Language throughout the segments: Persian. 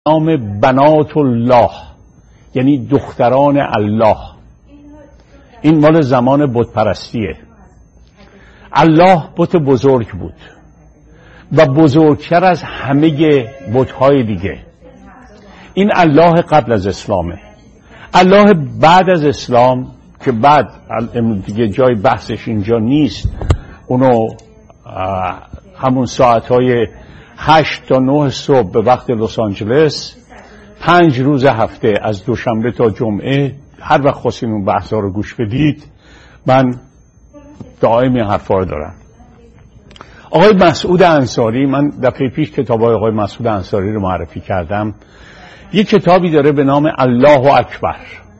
نام بنات الله، یعنی دختران الله. این مال زمان بت پرستیه. الله بت بزرگ بود و بزرگتر از همه بت‌های دیگه. این الله قبل از اسلامه. الله بعد از اسلام که بعد دیگه جای بحثش اینجا نیست، اونو همون ساعتهای 8 تا 9 صبح به وقت لس آنجلس 5 روز هفته از دوشنبه تا جمعه هر وقت خواستین اون بحثا رو گوش بدید، من دائم این حرفا رو دارم. آقای مسعود انصاری، من دفعه پیش کتابای آقای مسعود انصاری رو معرفی کردم. یک کتابی داره به نام الله اکبر.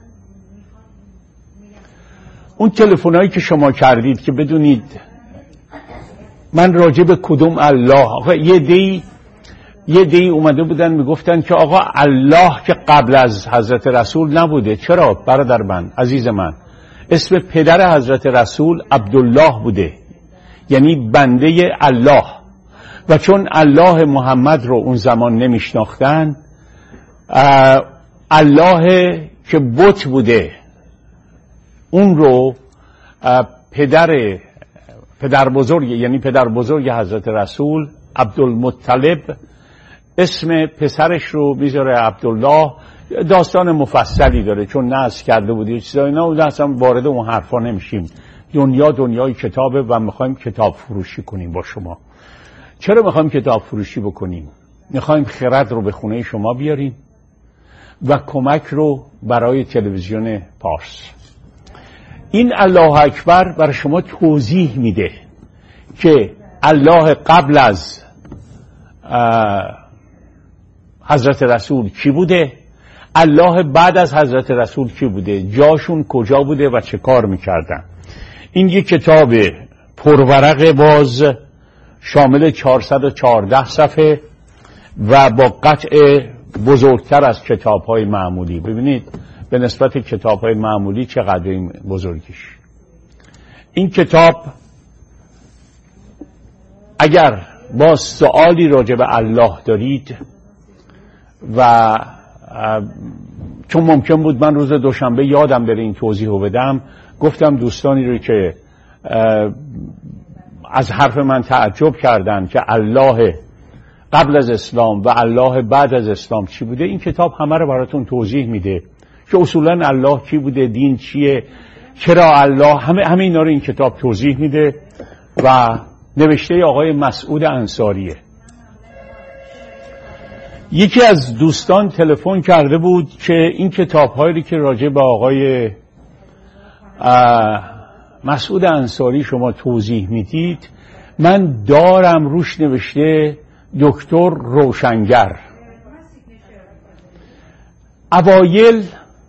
اون تلفنایی که شما کردید که بدونید من راجع به کدوم الله، آقا یه دی اومده بودن میگفتن که آقا الله که قبل از حضرت رسول نبوده. چرا برادر من، عزیز من؟ اسم پدر حضرت رسول عبدالله بوده، یعنی بنده الله. و چون الله محمد رو اون زمان نمیشناختن، الله که بت بوده اون رو پدر بزرگ، یعنی پدر بزرگ حضرت رسول عبدالمطلب، اسم پسرش رو میذاره عبدالله. داستان مفصلی داره چون نسخ کرده بود یه چیزایی، نه اصلا وارد اون حرفا نمیشیم. دنیای کتابه و میخوایم کتاب فروشی کنیم با شما. چرا میخوایم کتاب فروشی بکنیم؟ میخوایم خرد رو به خونه شما بیاریم و کمک رو برای تلویزیون پارس. این الله اکبر برای شما توضیح میده که الله قبل از حضرت رسول کی بوده، الله بعد از حضرت رسول کی بوده، جاشون کجا بوده و چه کار میکردن. این یک کتاب پرورق باز شامل 414 صفحه و با قطع بزرگتر از کتاب‌های معمولی. ببینید به نسبت کتاب‌های معمولی چقدر این بزرگیش. این کتاب اگر با سوالی راجع به الله دارید و چون ممکن بود من روز دوشنبه یادم بره این توضیح رو بدم، گفتم دوستانی رو که از حرف من تعجب کردن که الله قبل از اسلام و الله بعد از اسلام چی بوده، این کتاب همه رو براتون توضیح میده که اصولا الله کی بوده، دین چیه، چرا الله، همه اینا رو این کتاب توضیح میده و نوشته آقای مسعود انصاریه. یکی از دوستان تلفن کرده بود که این کتاب‌هایی که راجع به آقای مسعود انصاری شما توضیح میدید، من دارم روش نوشته دکتر روشنگر. اوایل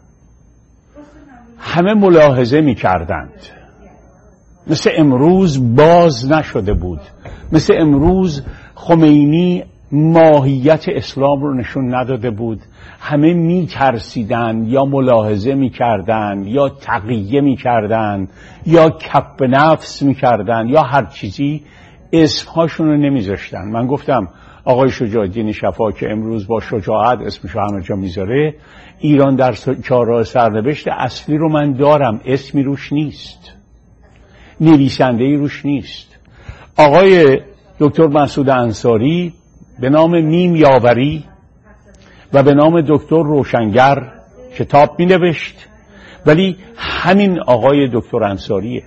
همه ملاحظه می‌کردند، مثل امروز باز نشده بود، مثل امروز خمینی ماهیت اسلام رو نشون نداده بود. همه میترسیدن یا ملاحظه میکردن یا تقیه میکردن یا کف نفس میکردن یا هر چیزی، اسمهاشون رو نمیذاشتن. من گفتم آقای شجاع‌الدین شفا که امروز با شجاعت اسمشو همه جا میذاره، ایران در چهارراه سرنوشت اصلی رو من دارم، اسمی روش نیست، نویسنده‌ای روش نیست. آقای دکتر مسعود انصاری به نام میم یاوری و به نام دکتر روشنگر کتاب می نوشت، ولی همین آقای دکتر انصاریه،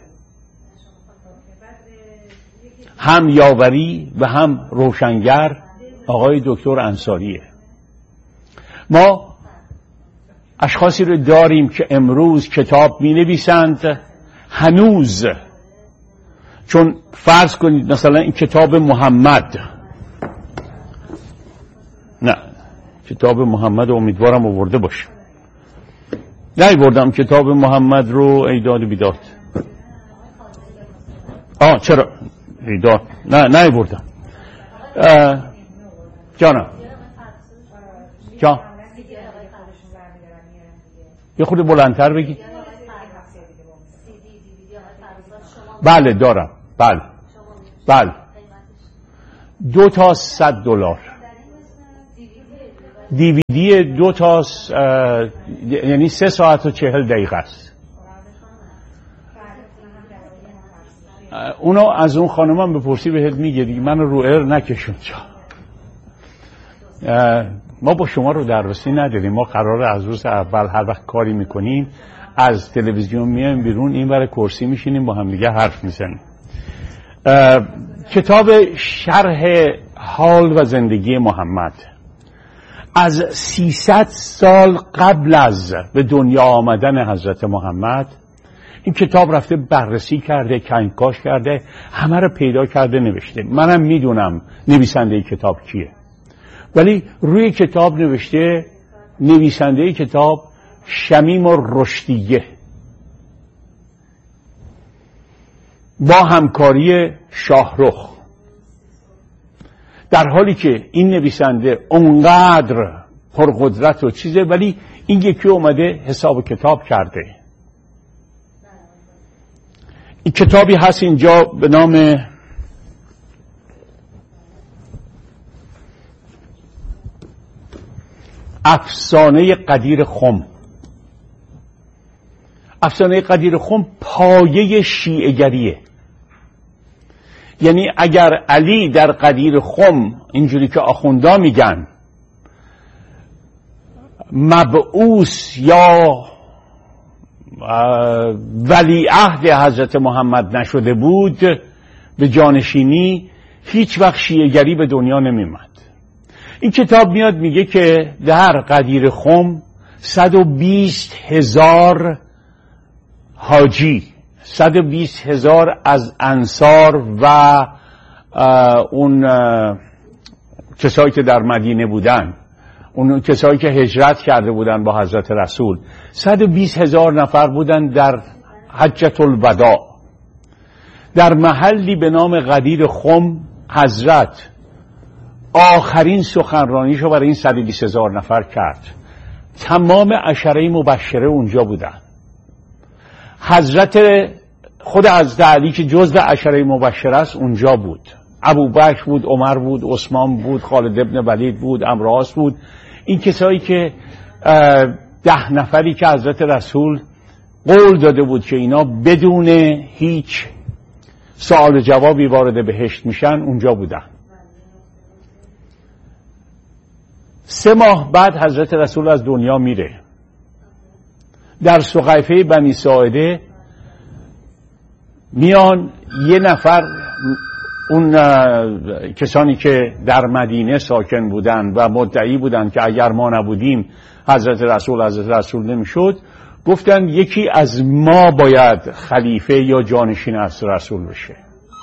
هم یاوری و هم روشنگر آقای دکتر انصاریه. ما اشخاصی رو داریم که امروز کتاب می نویسند هنوز. چون فرض کنید مثلا این کتاب محمد، نه کتاب محمد امیدوارم آورده باشه، نه بردم کتاب محمد رو ایداد بیداد. چرا ایداد؟ نه بردم. جانم جان یه خود بلندتر بگی. بله دارم، بله 2 تا $100. DVD 2 تا یعنی 3 ساعت و 40 دقیقه است. اونو از اون خانمم بپرسی بهت میگه دیگه، من رو ایر نکشون جا. ما با شما رو دررسی نداریم. ما قراره از روز اول هر وقت کاری میکنیم از تلویزیون میایم بیرون، این برای کرسی میشینیم با هم دیگه حرف میزنیم. کتاب شرح حال و زندگی محمد از 300 سال قبل از به دنیا آمدن حضرت محمد این کتاب رفته بررسی کرده، کنکاش کرده، همه رو پیدا کرده نوشته. منم میدونم نویسنده کتاب کیه، ولی روی کتاب نوشته نویسنده کتاب شمیم الرشدیه با همکاری شاهرخ، در حالی که این نویسنده اونقدر پرقدرت و چیزه ولی این یکی اومده حساب کتاب کرده. این کتابی هست اینجا به نام افسانه قدیر خم. افسانه قدیر خم پایه شیعه‌گریه. یعنی اگر علی در قدیر خم اینجوری که آخوندا میگن مبعوث یا ولیعهد حضرت محمد نشده بود به جانشینی، هیچ وقت شیعه‌گری به دنیا نمیمد. این کتاب میاد میگه که در قدیر خم 120,000 حاجی، 120,000 از انصار و اون کسایی که در مدینه بودن، اون کسایی که هجرت کرده بودن با حضرت رسول، 120,000 نفر بودن در حجة الوداع. در محلی به نام قدیر خم حضرت آخرین سخنرانیشو برای این 120,000 نفر کرد. تمام عشره مبشره اونجا بودن. حضرت خود از علی که جزء عشره مبشره است اونجا بود. ابوبکر بود، عمر بود، عثمان بود، خالد ابن ولید بود، عمرو بود. این کسایی که 10 نفری که حضرت رسول قول داده بود که اینا بدون هیچ سوال جوابی وارد بهشت میشن اونجا بودن. 3 ماه بعد حضرت رسول از دنیا میره. در سقیفه بنی ساعده میان یه نفر، اون کسانی که در مدینه ساکن بودن و مدعی بودن که اگر ما نبودیم حضرت رسول نمیشد، گفتن یکی از ما باید خلیفه یا جانشین از رسول بشه.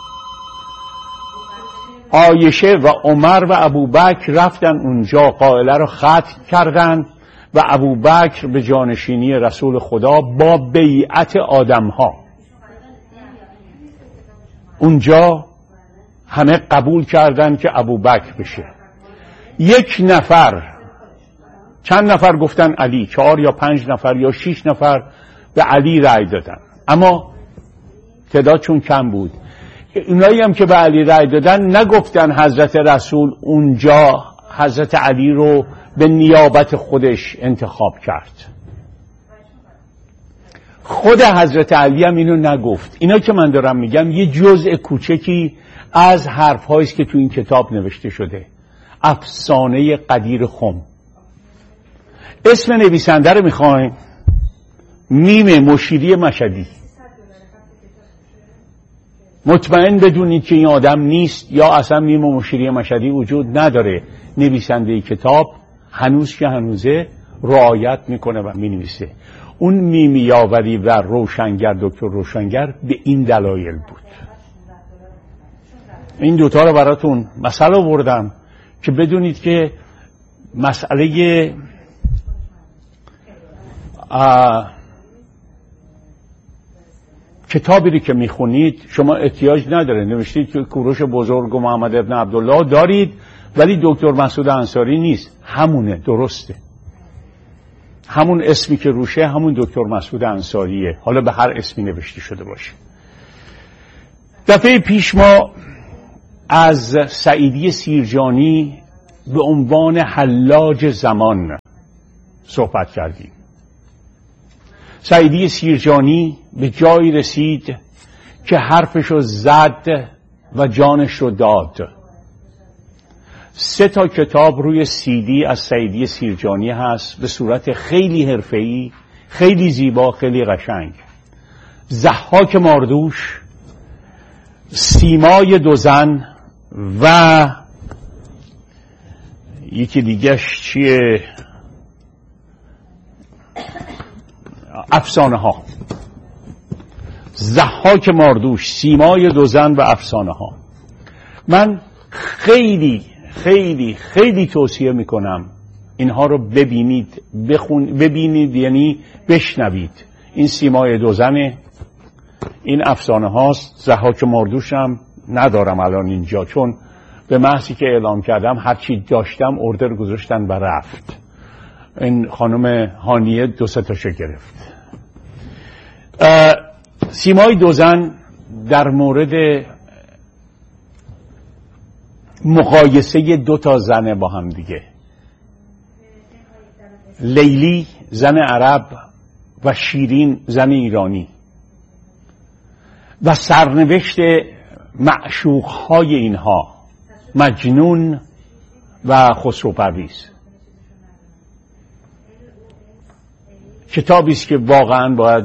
عایشه و عمر و ابوبکر رفتن اونجا، قائله رو ختم کردن و ابوبکر به جانشینی رسول خدا با بیعت آدمها اونجا همه قبول کردن که ابوبکر بشه. 1 نفر، چند نفر گفتن علی، 4 یا 5 نفر یا 6 نفر به علی رأی دادن، اما تعداد چون کم بود. اونایی هم که به علی رأی دادن نگفتن حضرت رسول اونجا حضرت علی رو به نیابت خودش انتخاب کرد. خود حضرت علی هم اینو نگفت. اینا که من دارم میگم یه جزء کوچکی از حرف‌هایی است که تو این کتاب نوشته شده. افسانه قدیر خم. اسم نویسنده رو میخوایم؟ میم مشیری مشهدی. مطمئن بدونید که این آدم نیست، یا اصلا میم مشیری مشهدی وجود نداره. نویسنده کتاب هنوز که هنوزه رعایت میکنه و مینویسه. اون میمیاوری و روشنگر، دکتر روشنگر، به این دلایل بود. این دوتا رو براتون مثال آوردم که بدونید که مسئله کتابی رو که میخونید شما احتیاج نداره نوشتید که کوروش بزرگ و محمد ابن عبدالله دارید ولی دکتر مسعود انصاری نیست. همونه، درسته. همون اسمی که روشه همون دکتر مسعود انصاریه، حالا به هر اسمی نوشته شده باشه. دفعه پیش ما از سعیدی سیرجانی به عنوان حلاج زمان صحبت کردیم. سعیدی سیرجانی به جایی رسید که حرفشو زد و جانش رو داد. 3 کتاب روی CD از سعیدی سیرجانی هست به صورت خیلی حرفه‌ای، خیلی زیبا، خیلی قشنگ. ضحاک ماردوش، سیمای 2 زن و یکی دیگهش چیه؟ افسانه ها. ضحاک ماردوش، سیمای 2 زن و افسانه ها. من خیلی خیلی خیلی توصیه میکنم اینها رو ببینید، ببینید یعنی بشنوید. این سیمای 2 زنه، این افسانه هاست. ضحاک ماردوش هم ندارم الان اینجا، چون به محضی که اعلام کردم هرچی داشتم اوردر گذاشتن و رفت. این خانم هانیه 2-3 تاشو گرفت. سیمای 2 زن در مورد مقایسه 2 زن با هم دیگه، لیلی زن عرب و شیرین زن ایرانی، و سرنوشت معشوقهای اینها، مجنون و خسرو پرویز. کتابی است که واقعا باید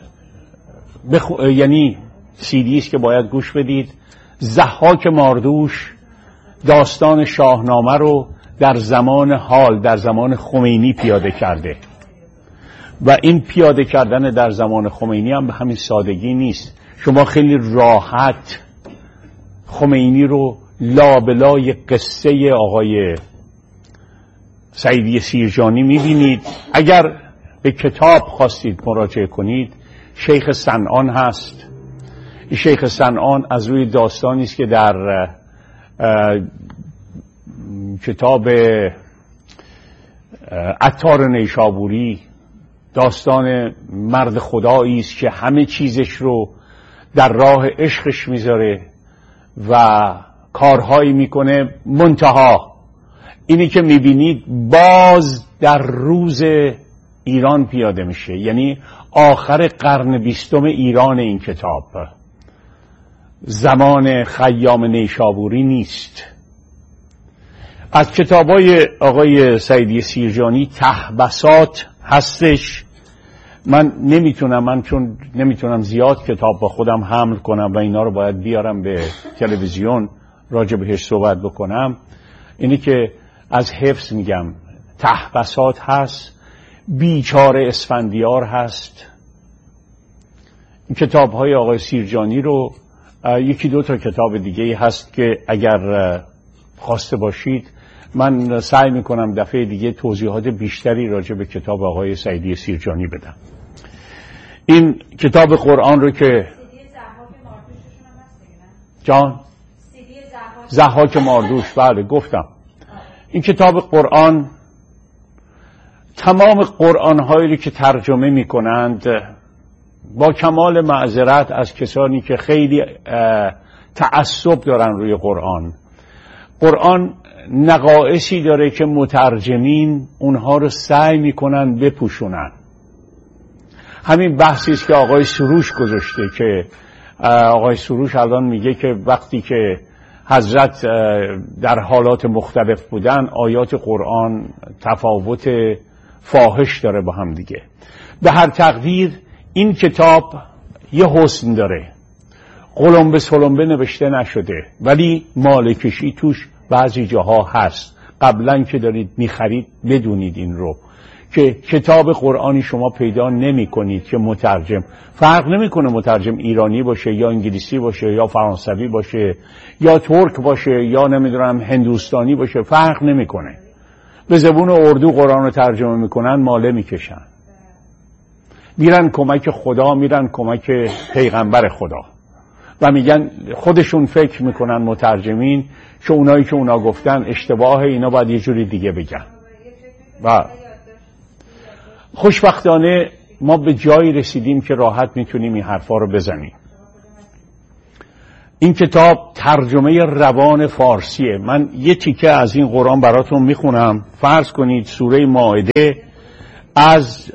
یعنی CD است که باید گوش بدید. ضحاک ماردوش داستان شاهنامه رو در زمان حال، در زمان خمینی پیاده کرده و این پیاده کردن در زمان خمینی هم به همین سادگی نیست. شما خیلی راحت خمینی رو لابلای قصه آقای سعیدی سیرجانی میبینید. اگر به کتاب خواستید مراجعه کنید، شیخ صنعان هست. شیخ صنعان از روی داستانی است که در کتاب عطار نیشابوری، داستان مرد خدایی است که همه چیزش رو در راه عشقش میذاره و کارهایی میکنه، منتها اینی که میبینید باز در روز ایران پیاده میشه، یعنی آخر قرن 20 ایران. این کتاب زمان خیام نیشابوری نیست. از کتابای آقای سعیدی سیرجانی تهبسات هستش. من چون نمیتونم زیاد کتاب با خودم حمل کنم و اینا رو باید بیارم به تلویزیون راجع بهش صحبت بکنم، اینی که از حفظ میگم. تهبسات هست، بیچاره اسفندیار هست. این کتاب های آقای سیرجانی رو 1-2 کتاب دیگه هست که اگر خواسته باشید من سعی میکنم دفعه دیگه توضیحات بیشتری راجع به کتاب آقای سعیدی سیرجانی بدم. این کتاب قرآن رو که جان ضحاک ماردوش، بله گفتم. این کتاب قرآن تمام قرآن هایی رو که ترجمه می کنند، با کمال معذرت از کسانی که خیلی تعصب دارن روی قرآن نقائصی داره که مترجمین اونها رو سعی میکنن بپوشونن. همین بحثی است که آقای سروش گذاشته، که آقای سروش الان میگه که وقتی که حضرت در حالات مختلف بودن، آیات قرآن تفاوت فاحش داره با هم دیگه. به هر تقدیر این کتاب یه حسن داره، قلمبه سلمبه نوشته نشده، ولی مالکشی توش بعضی جاها هست. قبلا که دارید میخرید بدونید این رو، که کتاب قرآنی شما پیدا نمی کنید که مترجم، فرق نمیکنه مترجم ایرانی باشه یا انگلیسی باشه یا فرانسوی باشه یا ترک باشه یا نمیدونم هندوستانی باشه، فرق نمیکنه. به زبون اردو قرآن رو ترجمه میکنن، ماله میکشن، میرن کمک خدا، میرن کمک پیغمبر خدا و میگن خودشون فکر میکنن مترجمین که اونایی که اونا گفتن اشتباه، اینا باید یه جوری دیگه بگن. و خوشبختانه ما به جایی رسیدیم که راحت میتونیم این حرفا رو بزنیم. این کتاب ترجمه روان فارسیه. من یه تیکه از این قرآن براتون میخونم. فرض کنید سوره مائده از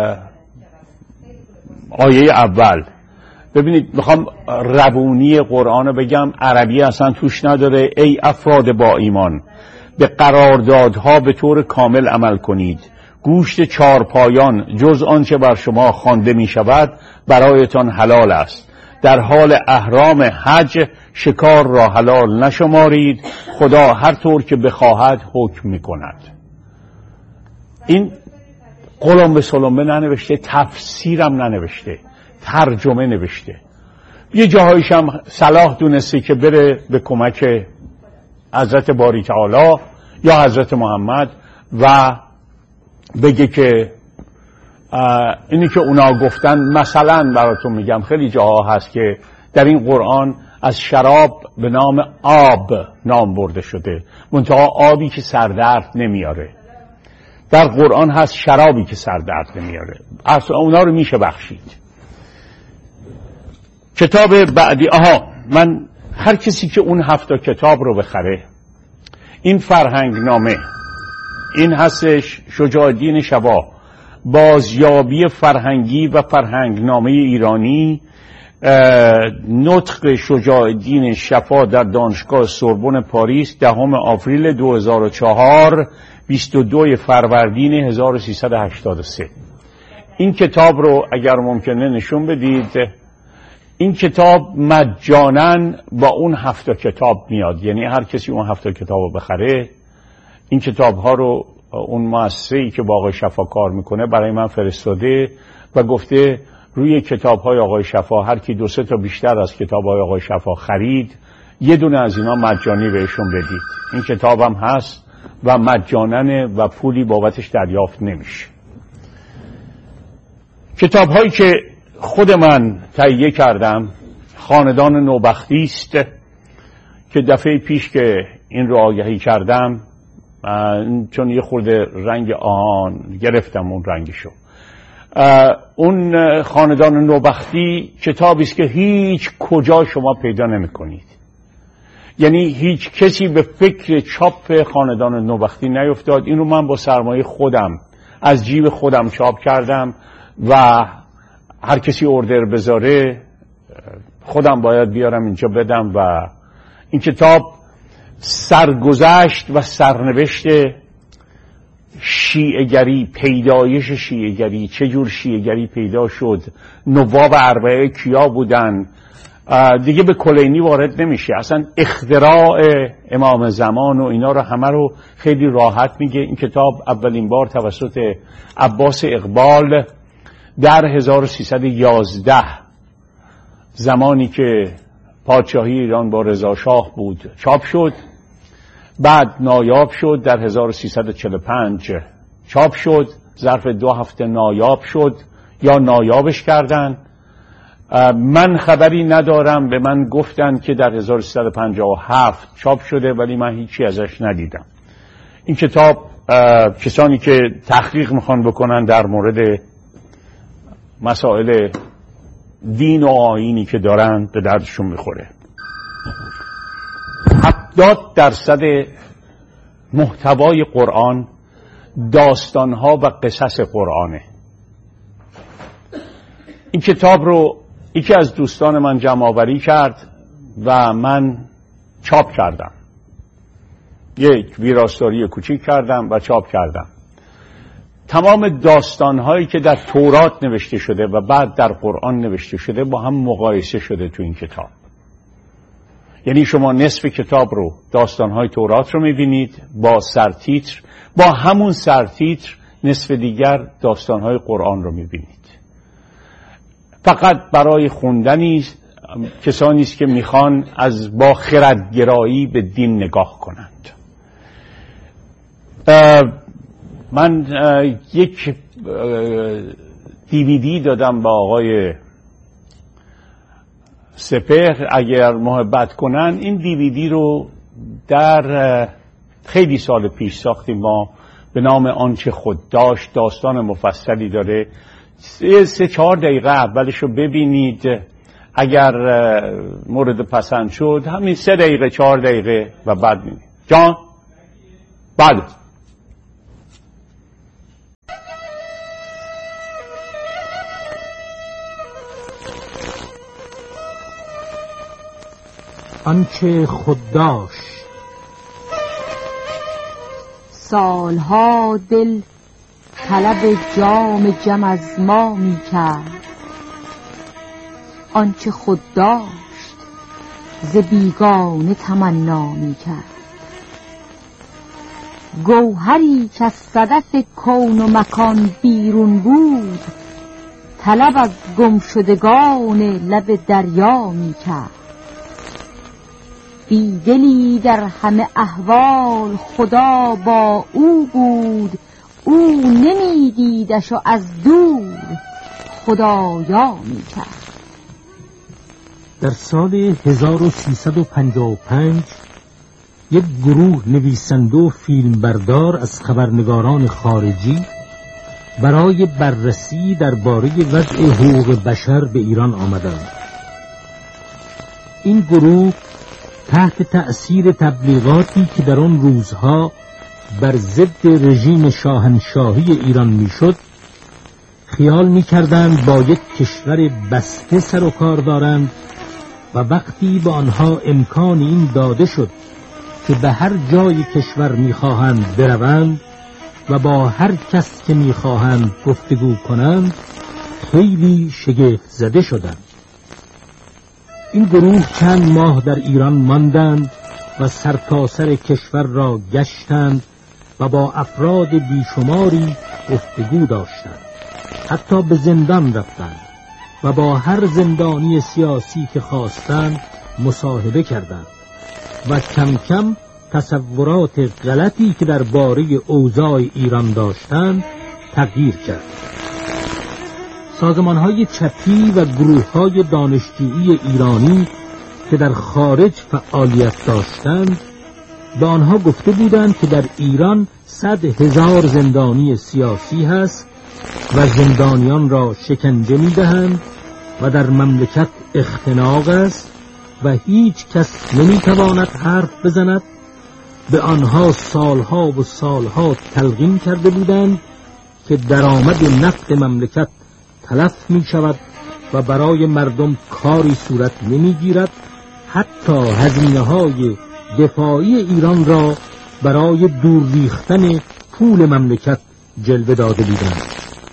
آیه اول. ببینید میخوام روونی قرآن رو بگم، عربی اصلا توش نداره. ای افراد با ایمان، به قراردادها به طور کامل عمل کنید. گوشت چارپایان جز آنچه بر شما خوانده می شود برایتان حلال است. در حال احرام حج شکار را حلال نشمارید. خدا هر طور که بخواهد حکم می کند. این قلم به سلمبه ننوشته، تفسیرم ننوشته، ترجمه نوشته. یه جاهایش هم صلاح دونسته که بره به کمک حضرت باری تعالی یا حضرت محمد و بگه که اینی که اونا گفتن. مثلا براتون میگم خیلی جاها هست که در این قرآن از شراب به نام آب نام برده شده، منتها آبی که سردرد نمیاره. در قرآن هست شرابی که سردرد نمیاره. اصلا اونا رو میشه بخشید. کتاب بعدی، من هر کسی که اون 7 کتاب رو بخره، این فرهنگ نامه، این هستش شجاع الدین شفا، بازیابی فرهنگی و فرهنگ نامه ایرانی، نطق شجاع الدین شفا در دانشگاه سوربن پاریس 10 آوریل 2004 22 فروردین 1383. این کتاب رو اگر ممکنه نشون بدید. این کتاب مجاناً با اون 7 کتاب میاد، یعنی هر کسی اون 7 کتاب رو بخره. این کتاب ها رو اون مؤسسه‌ای که با آقای شفا کار میکنه برای من فرستاده و گفته روی کتاب های آقای شفا هر کی 2-3 تا بیشتر از کتاب های آقای شفا خرید، یه دونه از اینا مجانی بهشون بدید. این کتاب هم هست و مجاناً و پولی بابتش دریافت نمیشه. کتاب هایی که خود من تهیه کردم، خاندان نوبختی است که دفعه پیش که این رو آگهی کردم، چون یه خورده رنگ آهن گرفتم اون رنگشو. اون خاندان نوبختی کتابی است که هیچ کجا شما پیدا نمی کنید. یعنی هیچ کسی به فکر چاپ خاندان نوبختی نیفتاد. این رو من با سرمایه خودم از جیب خودم چاپ کردم و هر کسی اوردر بذاره خودم باید بیارم اینجا بدم. و این کتاب سرگذشت و سرنوشت شیعه‌گری، پیدایش شیعه‌گری، چجور شیعه‌گری پیدا شد، نواب اربعه کیا بودن، دیگه به کلینی وارد نمیشه. اصلا اختراع امام زمان و اینا رو همه رو خیلی راحت میگه. این کتاب اولین بار توسط عباس اقبال در 1311 زمانی که پادشاهی ایران با رضا شاه بود چاپ شد. بعد نایاب شد در 1345 چاپ شد. ظرف 2 هفته نایاب شد یا نایابش کردن. من خبری ندارم، به من گفتن که در 1357 چاپ شده ولی من هیچی ازش ندیدم. این کتاب کسانی که تحقیق میخوان بکنن در مورد مسائل دین و آیینی که دارن به دردشون میخوره. 70% محتوای قرآن داستانها و قصص قرآنه. این کتاب رو یکی از دوستان من جمع آوری کرد و من چاپ کردم. یک ویراستاری کوچیک کردم و چاپ کردم. تمام داستانهایی که در تورات نوشته شده و بعد در قرآن نوشته شده با هم مقایسه شده تو این کتاب. یعنی شما نصف کتاب رو داستانهای تورات رو میبینید با سرتیتر، با همون سرتیتر نصف دیگر داستانهای قرآن رو میبینید. فقط برای خوندنی کسانی است که میخوان از با خردگرایی به دین نگاه کنند. من یک دیویدی دادم با آقای سپهر، اگر محبت کنن این دیویدی رو در خیلی سال پیش ساختیم ما به نام آنچه خود داشت. داستان مفصلی داره. 3-4 دقیقه اولش رو ببینید اگر مورد پسند شد همین 3 دقیقه 4 دقیقه و بعد می‌بینیم. جان بله. آنچه خود داشت. سالها دل طلب جام جم از ما می کرد، آنچه خود داشت ز بیگانه تمنا می کرد. گوهری که از صدف کون و مکان بیرون بود، طلب از گمشدگان لب دریا می کرد. بیدلی در همه احوال خدا با او بود، او نمیدیدش و از دور خدایا میکرد. در سال 1355 یک گروه نویسنده و فیلمبردار از خبرنگاران خارجی برای بررسی درباره وضع حقوق بشر به ایران آمدند. این گروه تحت تأثیر تبلیغاتی که در آن روزها بر ضد رژیم شاهنشاهی ایران میشد، خیال می‌کردند با یک کشور بسته سر و کار دارند و وقتی به آنها امکان این داده شد که به هر جای کشور می‌خواهند بروند و با هر کس که می‌خواهند گفتگو کنند، خیلی شگفت زده شدند. این گروه چند ماه در ایران ماندند و سرتاسر کشور را گشتند و با افراد بیشماری گفتگو داشتند. حتی به زندان رفتند و با هر زندانی سیاسی که خواستند مصاحبه کردند و کم کم تصورات غلطی که درباره اوضاع ایران داشتند تغییر کرد. سازمان‌های چپی و گروه‌های دانشجویی ایرانی که در خارج فعالیت داشتند به آنها گفته بودند که در ایران 100,000 زندانی سیاسی هست و زندانیان را شکنجه می‌دهند و در مملکت اختناق است و هیچ کس نمی‌تواند حرف بزند. به آنها سالها و سالها تلقین کرده بودند که درآمد نفت مملکت تلف می شود و برای مردم کاری صورت نمی گیرد. حتی هزینه‌های دفاعی ایران را برای دور ریختن پول مملکت جلوه داده بودند.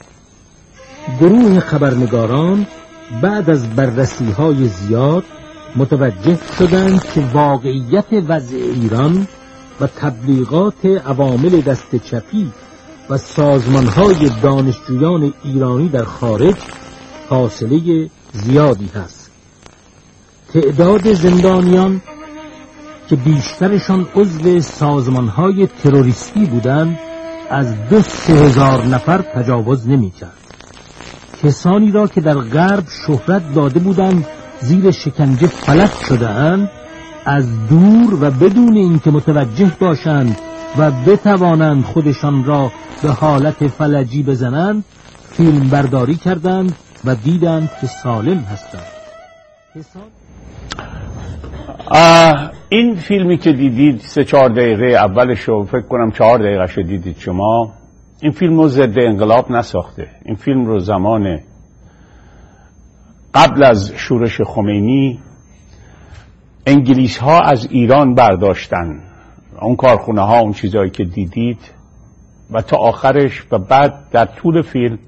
گروه خبرنگاران بعد از بررسی‌های زیاد متوجه شدند که واقعیت وضع ایران و تبلیغات عوامل دست چپی و سازمان‌های دانشجویان ایرانی در خارج فاصله زیادی هست. تعداد زندانیان که بیشترشان عضو سازمان‌های تروریستی بودند از 2,000 نفر تجاوز نمی‌کرد. کسانی را که در غرب شهرت داده بودند زیر شکنجه فلج شده‌اند، از دور و بدون اینکه متوجه باشند و بتوانند خودشان را به حالت فلجی بزنند فیلم برداری کردند و دیدند که سالم هستند. این فیلمی که دیدید 3-4 دقیقه اولشو فکر کنم 4 دقیقه شو دیدید شما. این فیلم رو ضد انقلاب نساخته. این فیلم رو زمان قبل از شورش خمینی انگلیس ها از ایران برداشتن، اون کارخونه ها، اون چیزایی که دیدید، و تا آخرش و بعد در طول فیلم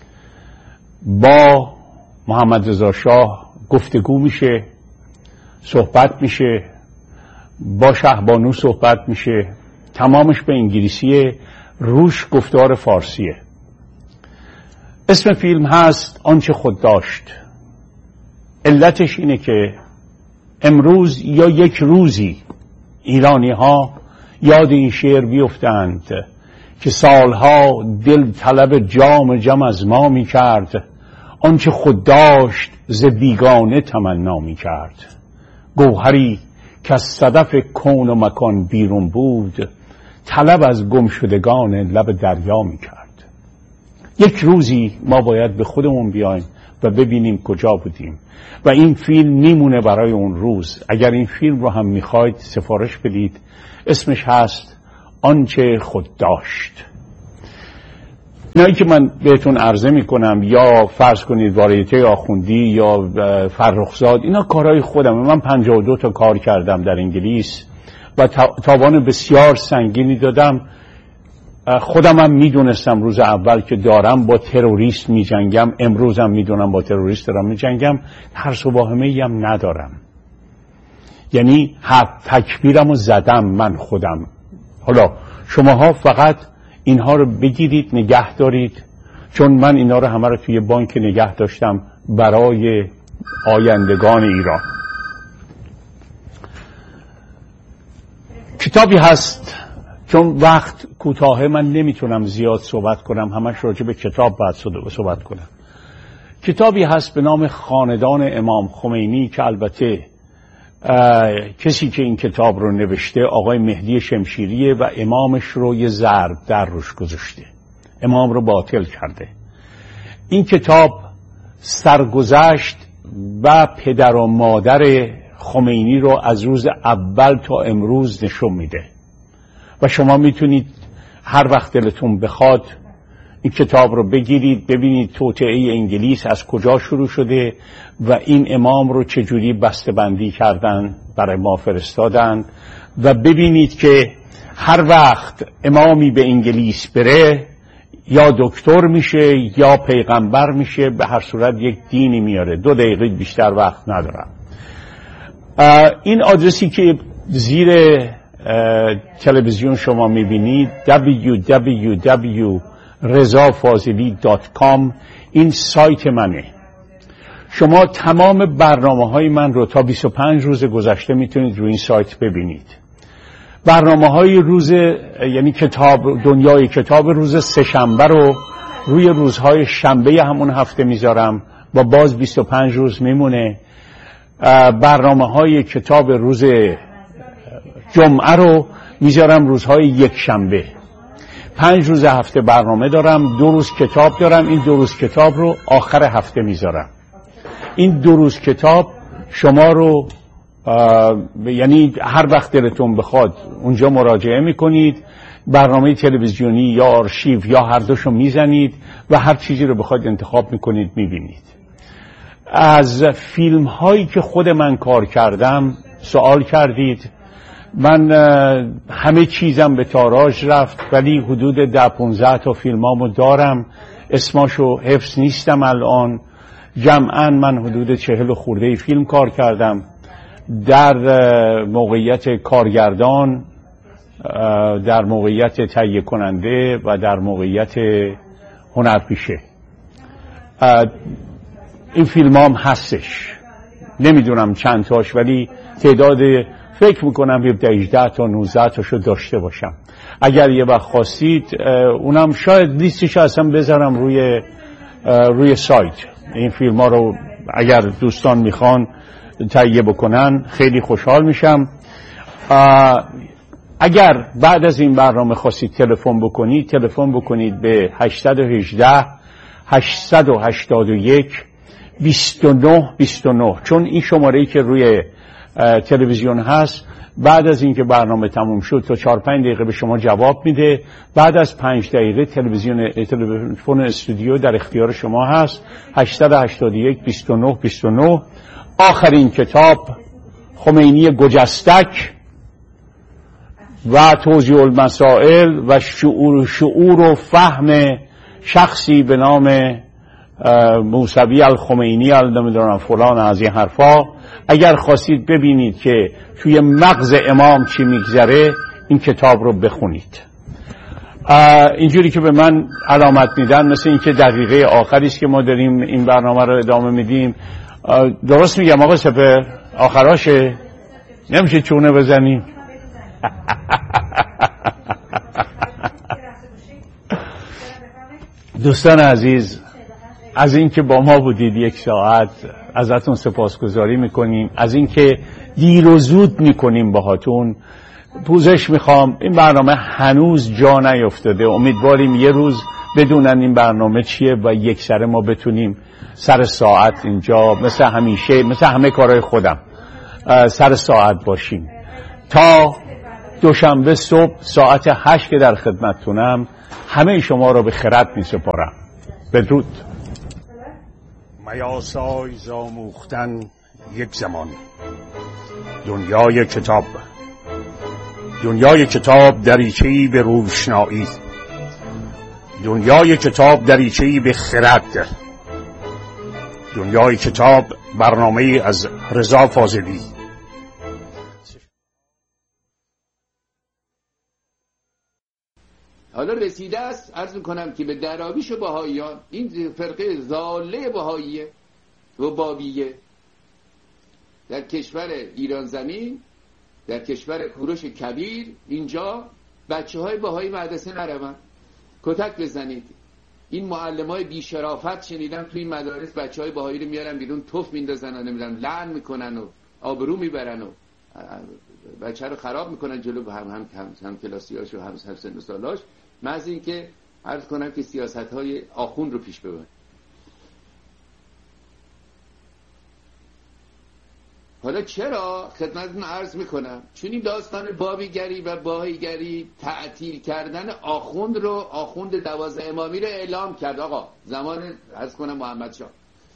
با محمد رضا شاه گفتگو میشه، صحبت میشه، با شهبانو صحبت میشه، تمامش به انگلیسیه، روش گفتار فارسیه. اسم فیلم هست آنچه خود داشت. علتش اینه که امروز یا یک روزی ایرانی ها یاد این شعر بیفتند که سالها دل طلب جام جم از ما می کرد، آنچه خود داشت ز بیگانه تمنا می کرد. گوهری که از صدف کون و مکان بیرون بود، طلب از گمشدگان لب دریا می کرد. یک روزی ما باید به خودمون بیایم و ببینیم کجا بودیم و این فیلم میمونه برای اون روز. اگر این فیلم رو هم میخواید سفارش بدید، اسمش هست آنچه خود داشت. اینایی که من بهتون عرضه میکنم، یا فرض کنید واریته آخوندی یا فرخزاد، اینا کارهای خودم. من 52 تا کار کردم در انگلیس و تاوان بسیار سنگینی دادم. خودم هم میدونستم روز اول که دارم با تروریست میجنگم، امروزم میدونم با تروریست دارم میجنگم، ترس و واهمه‌ای هم ندارم. یعنی تکبیرم رو زدم من خودم. حالا شماها فقط اینها رو بگیرید نگه دارید، چون من اینها رو همه رو توی بانک نگه داشتم برای آیندگان ایران. کتابی هست، چون وقت کوتاهه من نمیتونم زیاد صحبت کنم، همش راجع به کتاب باید صحبت کنم. کتابی هست به نام خاندان امام خمینی که البته کسی که این کتاب رو نوشته آقای مهدی شمشیریه و امامش رو یه ضرب در روش گذاشته، امام رو باطل کرده. این کتاب سرگذشت و پدر و مادر خمینی رو از روز اول تا امروز نشون میده و شما میتونید هر وقت دلتون بخواد این کتاب رو بگیرید، ببینید توطئه انگلیس از کجا شروع شده و این امام رو چجوری بسته‌بندی کردن برای ما فرستادن و ببینید که هر وقت امامی به انگلیس بره یا دکتر میشه یا پیغمبر میشه، به هر صورت یک دینی میاره. 2 دقیقه بیشتر وقت ندارم. این آدرسی که زیر تلویزیون شما میبینید www.rezafazili.com، این سایت منه. شما تمام برنامه‌های من رو تا 25 روز گذشته میتونید روی این سایت ببینید. برنامه‌های روز، یعنی کتاب دنیای کتاب روز سه‌شنبه رو روی روزهای شنبه همون هفته میذارم و باز 25 روز میمونه. برنامه‌های کتاب روز جمعه رو میذارم روزهای یک شنبه. 5 روز هفته برنامه دارم، 2 روز کتاب دارم. این 2 روز کتاب رو آخر هفته میذارم. این 2 روز کتاب شما رو یعنی هر وقت دلتون بخواد اونجا مراجعه میکنید، برنامه تلویزیونی یا آرشیو یا هر دوشو میزنید و هر چیزی رو بخواید انتخاب میکنید میبینید. از فیلم هایی که خود من کار کردم سوال کردید. من همه چیزم به تاراج رفت، ولی حدود 10-15 تا فیلمامو دارم، اسماشو حفظ نیستم الان. جمعاً من حدود 40 خورده فیلم کار کردم در موقعیت کارگردان، در موقعیت تهیه کننده و در موقعیت هنرپیشه. این فیلمام هستش، نمیدونم چند تاش، ولی تعداد فکر میکنم 18 تا 19 تاشو داشته باشم. اگر یه وقت خواستید اونم شاید لیستش اصلا بذارم روی سایت. این فیلم ها رو اگر دوستان میخوان تهیه بکنن خیلی خوشحال میشم. اگر بعد از این برنامه خواستید تلفن بکنید به 818 881 2929، چون این شماره‌ای که روی تلویزیون هست بعد از اینکه برنامه تموم شد تا 4-5 دقیقه به شما جواب میده. بعد از 5 دقیقه تلفن استودیو در اختیار شما هست. 881 2929. آخرین کتاب خمینی گجستک و توضیح المسائل و شعور و فهم شخصی به نام موسوی الخمینی نمیدونم فلان از این حرفا. اگر خواستید ببینید که توی مغز امام چی میگذره این کتاب رو بخونید. اینجوری که به من علامت میدن مثل اینکه دقیقه آخری است که ما داریم این برنامه رو ادامه میدیم. درست میگم آقا سپر؟ آخراشه؟ نمیشه چونه بزنیم؟ دوستان عزیز، از اینکه با ما بودید 1 ساعت ازتون سپاسگزاری میکنیم. از اینکه دیر و زود میکنیم باهاتون. پوزش میخوام، این برنامه هنوز جا نیفتاده. امیدواریم یه روز بدونن این برنامه چیه و یک سره ما بتونیم سر ساعت اینجا مثل همیشه، مثل همه کارهای خودم سر ساعت باشیم. تا دوشنبه صبح ساعت 8 که در خدمتتونم، همه شما را به خرد می سپارم. بدرود. میاسای زاموختن یک زمان. دنیای کتاب، دنیای کتاب دریچه‌ای به روشنایی، دنیای کتاب دریچه‌ای به خرد، دنیای کتاب برنامه‌ای از رضا فاضلی. حالا رسیده است عرض میکنم که به دراویش بهائیان، این فرقه ضاله بهائیه و بابیه در کشور ایران زمین، در کشور کوروش کبیر، اینجا بچه های بهایی مدرسه نروند، کتک بزنید. این معلمای بی شرافت شنیدم توی این مدارس بچه های بهایی رو میارن بیرون، توف میندازن و نمیدونم لعن میکنن و آبرو میبرن و بچه رو خراب میکنن جلو هم کلاسیاش و هم سن و سالاش، محض این که عرض کنم که سیاست های آخوند رو پیش ببرن. حالا چرا خدمتتون عرض میکنم؟ چون این داستان بابیگری و باهیگری تعطیل کردن آخوند رو، آخوند 12 امامی رو اعلام کرد. آقا زمان عرض کنم محمد شاه،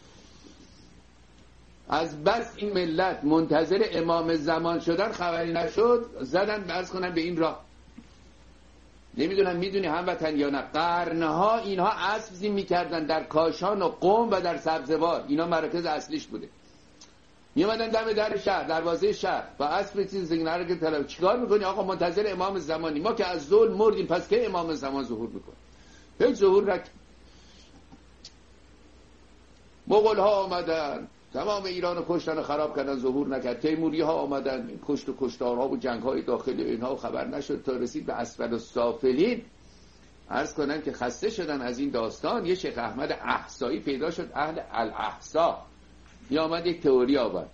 از بس این ملت منتظر امام زمان شدن خبری نشد، زدن عرض کنم به این راه. نمیدونم میدونی هموطن یا نه، قرنها اینها اسب زین میکردن در کاشان و قم و در سبزوار، اینا مراکز اصلیش بوده. میومدن دم در شهر، دروازه شهر با اسب چیز دیگه رو که طلب. چیکار میکنی؟ آقا منتظر امام زمانی، ما که از ظلم مردیم، پس که امام زمان ظهور میکنه؟ هیچ ظهور نکرد. مغول ها آمدن تمام ایران رو کشتن و خراب کردن، ظهور نکرد. تیموری ها آمدن کشت و کشتارها و جنگ های داخلی اینها خبر نشد، تا رسید به اسفل السافلین. عرض کنم که خسته شدن از این داستان. یه شیخ احمد احصایی پیدا شد، اهل الاحصا، می آمد یک تئوری آورد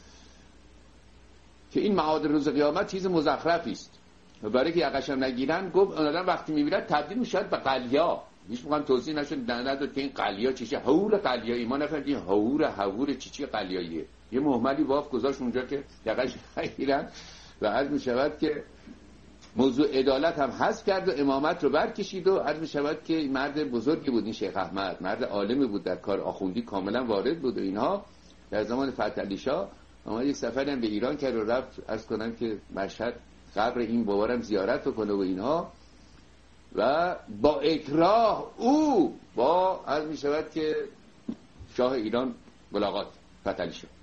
که این معاد روز قیامت چیز مزخرفی است و برای که یقشم نگیرن گفت اون آدم وقتی میمیرد تبدیل میشد به قلیا. هیچ موقع توضیح نشد نداد که این قلیا چیشه، حور قلیایی. ما نفهمیدیم حور چی قلیاییه. یه مهملی واف گذاشت اونجا که یقش نگیرن و عرض میشود که موضوع عدالت هم حذف کرد و امامت رو برکشید و عرض میشود که مرد بزرگی بود این شیخ احمد، مرد عالمی بود، در کار آخوندی کاملا وارد بود و اینها. در زمان فتح علی شاه اومد یک سفری هم به ایران کرد و رفت عرض کنم که مشهد قبر این بابارم زیارت کنه و اینها، و با اکراه او با عرض می شود که شاه ایران ملاقات فتح علی شاه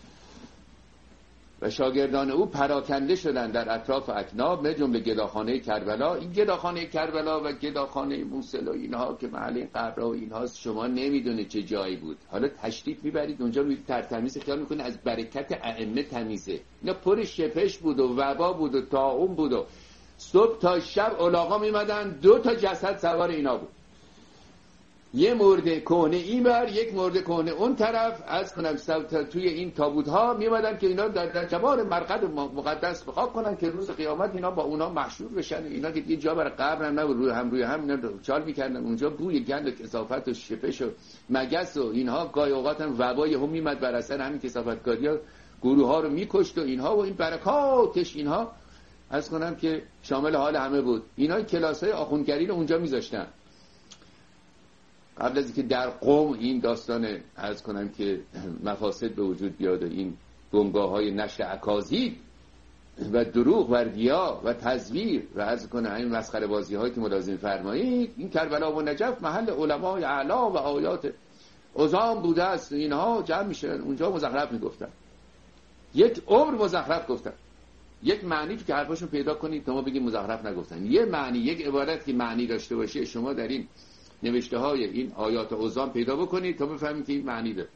و شاگردان او پراکنده شدن در اطراف اکناب، به جمله گداخانه کربلا. این گداخانه کربلا و گداخانه موصل و اینها که محل قبر و اینهاست، شما نمیدونه چه جایی بود. حالا تشریف میبرید اونجا، میبینید ترتمیز خیال میکنه از برکت ائمه تمیزه. اینا پر شپش بود و وبا بود و طاعون بود و صبح تا شب علاقا میمدن 2 تا جسد سوار اینا بود، یه مرده کهنه این بر، یک مرده کهنه اون طرف. از کنم توی این تابوت ها میمدن که اینا در جبار مرقد مقدس بخواب کنن که روز قیامت اینا با اونا محشور بشن. اینا که یه جا برای قبر هم نبود، روی هم اینا چال میکردن اونجا، بوی گند و کثافت و شپش و مگس و اینها. گاهی اوقات هم وبای هم میمد بر اثر همین کثافتکاری‌ها، گروه ها رو میکشت و اینها، و این برکاتش اینها از کنم که شامل حال همه بود. اینا کلاسای آخوندگری رو اونجا میذاشتن. قبل از اینکه در قم این داستان عرض کنم که مفاسد به وجود بیاد و این گمگاه‌های نشر اکاذیب و دروغ و ریا و تزویر و عرض کنم این مسخره بازی‌هایی که ملازم فرمایید، این کربلا و نجف محل علمای اعلی و آیات عظام بوده است. اینها جمع میشن اونجا مزخرف میگفتن، یک عمر مزخرف گفتن. یک معنی که حرفاشون پیدا کنید تا ما بگیم مزخرف نگفتن. یه معنی، یک عبارت که معنی داشته باشه شما در این نوشته های این آیات عظام پیدا بکنید تا بفهمید که این معنی داره.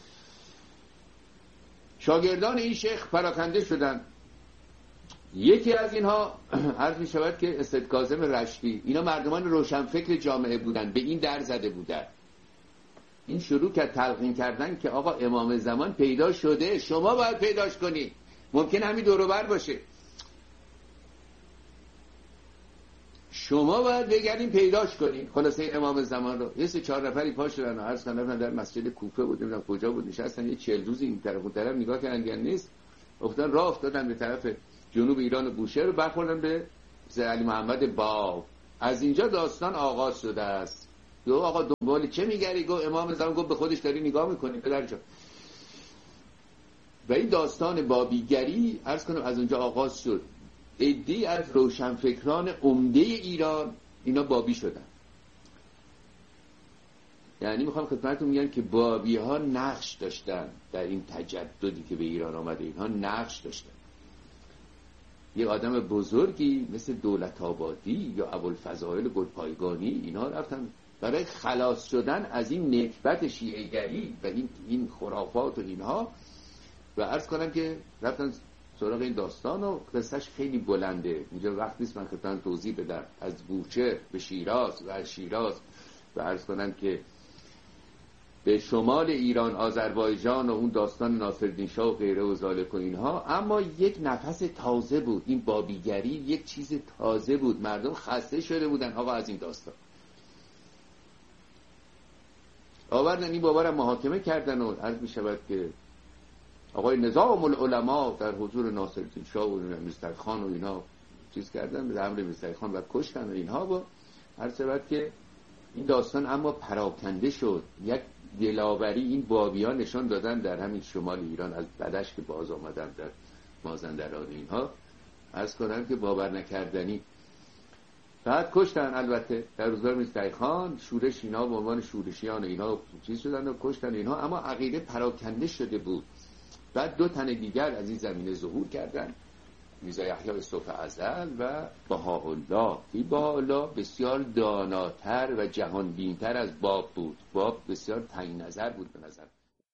شاگردان این شیخ پراکنده شدن. یکی از اینها عرض می شود که اسد کاظم رشتی، اینا مردمان روشنفکر جامعه بودن، به این در زده بودن. این شروع کرد تلقین کردن که آقا امام زمان پیدا شده، شما باید پیداش کنید، ممکن همین دور و بر باشه. شما باید بگردین پیداش کنین. خلاصه این امام زمان رو یه 3-4 نفری پا شدن و عرض کردن در مسجد کوفه بود، نمیدونم کجا بود، نشستن یه 40 روزی این طرف اون طرف نگاه کردن نیست، افتادن راه افتادن به طرف جنوب ایران و بوشهر رو برخوردن به علی محمد باب. از اینجا داستان آغاز شده است. دو آقا دنبال چه میگری؟ گفت امام زمان. گفت به خودش داری نگاه میکنی پدر جان. و این داستان بابیگری عرض کنم از اونجا آغاز شد. عده‌ای از روشنفکران عمده ایران اینا بابی شدن. یعنی میخوام خدمتتون میگم که بابی ها نقش داشتن در این تجددی که به ایران آمده. اینها نقش داشتن. یه آدم بزرگی مثل دولت آبادی یا ابوالفضائل گلپایگانی اینا رفتن برای خلاص شدن از این نکبت شیعه‌گری و این خرافات و اینها، و عرض کنم که رفتن سراغ این داستان و قصهش خیلی بلنده. اینجا وقت نیست من خدمتتون توضیح بدم. از بوچه به شیراز و از شیراز و عرض کنم که به شمال ایران، آذربایجان و اون داستان ناصرالدین شاه و غیره و ذالک و اینها. اما یک نفس تازه بود. این بابیگری یک چیز تازه بود. مردم خسته شده بودن آقا از این داستان. آوردن این بابا را محاکمه کردن و عرض می شود که آقای نظام العلماء در حضور ناصرالدین شاه و مسترخان و اینها چیز کردن، به امر مسترخان و کشتن و اینها. و عرض شود که این داستان اما پراکنده شد. یک دلاوری این بابی‌ها نشان دادن در همین شمال ایران از بدش که باز آمدن در مازندران اینها. عرض کنم که باور نکردنی. بعد کشتن البته در روزگار مسترخان شورش اینا به عنوان شورشیان اینا چیز شدن و کشتن اینها، اما عقیده پراکنده شده بود. بعد 2 تن دیگر از این زمینه ظهور کردن، میرزا یحیی صبح ازل و بهاءالله. این بهاءالله بسیار داناتر و جهان بینتر از باب بود. باب بسیار تنگ نظر بود به نظر.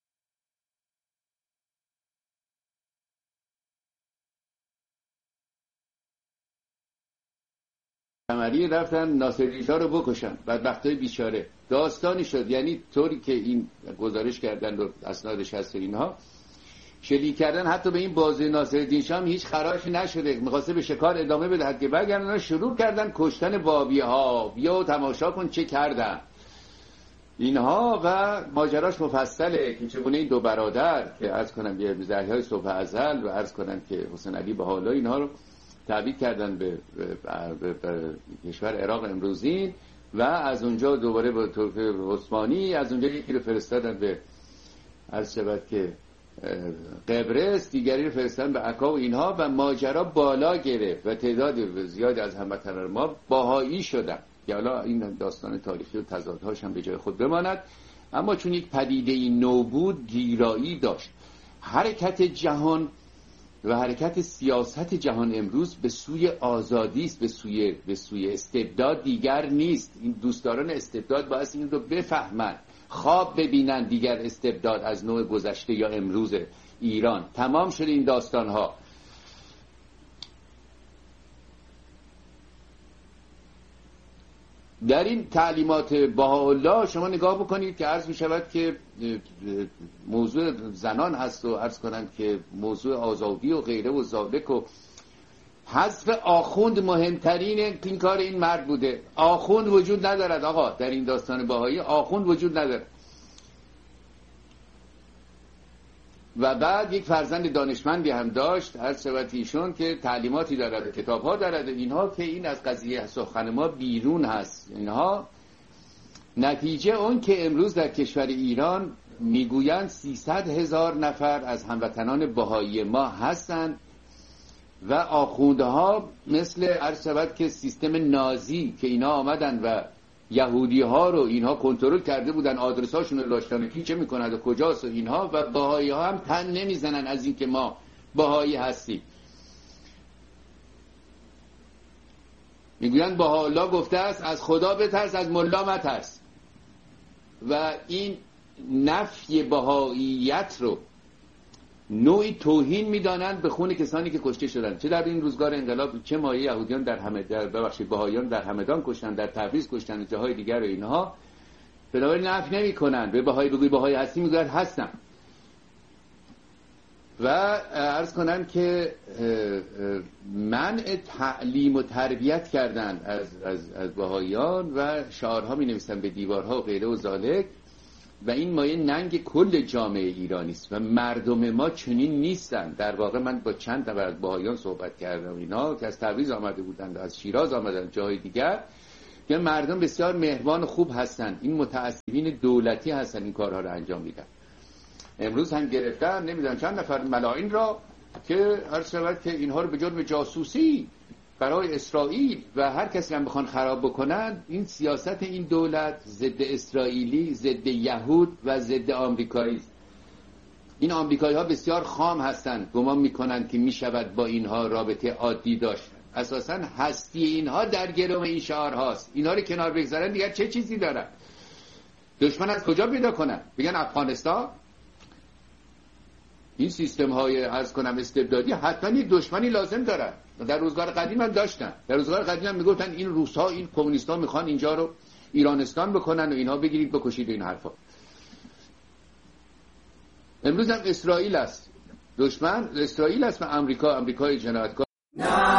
عملی رفتن ناصرالدین شاه رو بکشن. بدبختای بیچاره داستانی شد. یعنی طوری که این گزارش کردن و اسنادش هست اینها شلیک کردن، حتی به این بازوی ناصرالدین شاه هیچ خراشی نشده. می‌خواسته به شکار ادامه بده که برگردن شروع کردن کشتن بابی‌ها. بیا تماشا کن چه کردن اینها. و ماجراش مفصله که چگونه این 2 برادر که عرض کنم یه یحیی صبح ازل و عرض کنم که حسین علی بهاءالله اینها رو تبعید کردن به کشور عراق امروزین و از اونجا دوباره به ترک عثمانی، از اونجا یکی رو فرستادن به عرض شود که قبرس، دیگری رو فرستادن به عکا و اینها. و ماجرا بالا گرفت و تعداد زیادی از هموطنان ما بهایی شدن. که حالا این داستان تاریخی و تضادهاش هم به جای خود بماند، اما چون یک پدیده نو بود گیرایی داشت. حرکت جهان و حرکت سیاست جهان امروز به سوی آزادی است، به سوی استبداد دیگر نیست. این دوستداران استبداد باید این رو بفهمند، خواب ببینن دیگر استبداد از نوع گذشته یا امروز ایران. تمام شده این داستان ها. در این تعلیمات بهاءالله شما نگاه بکنید که عرض می شود که موضوع زنان هست و عرض کنند که موضوع آزادی و غیره و ذالک و حذف آخوند مهمترین این کار این مرد بوده. آخوند وجود ندارد آقا در این داستان بهایی. آخوند وجود ندارد. و بعد یک فرزند دانشمندی هم داشت عرض شود ایشون که تعلیماتی دارد، کتاب‌ها دارد اینها، که این از قضیه سخن ما بیرون هست. اینها نتیجه اون که امروز در کشور ایران میگویند 300,000 نفر از هموطنان بهایی ما هستند و آخوندها مثل عرض شود که سیستم نازی که اینا آمدن و یهودی ها رو اینها کنترل کرده بودن، آدرس هاشون رو داشتن کی چه میکند و کجاست و اینها، و بهایی ها هم تن نمیزنن از این که ما بهایی هستیم. میگویند بهاءالله گفته است از خدا بترس از ملا مترس. و این نفی بهاییت رو نوعی توهین میدانند به خون کسانی که کشته شدند، چه در این روزگار انقلاب، چه مایه یهودیان در بهاییان در همدان کشتند، در تبریز کشتند، جاهای دیگر و اینها. بنابراین نفی نمی‌کنند. به بهایی بگوی بهایی هستی، میگوید هستم. و عرض کنم که منع تعلیم و تربیت کردن از بهائیان و شعارها می نویسن به دیوارها و غیره و ذالک و این مایه ننگ کل جامعه ایرانی است و مردم ما چنین نیستن. در واقع من با چند نفر از بهائیان صحبت کردم، اینا که از تبریز آمده بودند، از شیراز آمدن، جای دیگر، که مردم بسیار مهربان خوب هستن، این متعصبین دولتی هستن این کارها رو انجام میدن. امروز هم گرفتن نمیدونم چند نفر ملاعین را که هر شود که اینها رو به جرم جاسوسی برای اسرائیل و هر کسی هم بخوان خراب بکنن، این سیاست این دولت ضد اسرائیلی، ضد یهود و ضد آمریکایی است. این آمریکایی ها بسیار خام هستند، گمان میکنند که میشود با اینها رابطه عادی داشت. اساسا هستی اینها در گرم این شعار هاست. اینها رو کنار بگذارن دیگر چه چیزی دارن؟ دشمن از کجا پیدا کنن؟ بگن افغانستان. این سیستم های عرض کنم استبدادی حتما یک دشمنی لازم دارن. در روزگار قدیم هم داشتن. در روزگار قدیم هم میگفتن این روس‌ها، این کمونیست‌ها میخوان اینجا رو ایرانستان بکنن و اینها بگیرید بکشید و این حرفا. امروز هم اسرائیل است. دشمن اسرائیل است و آمریکای جنایتکار.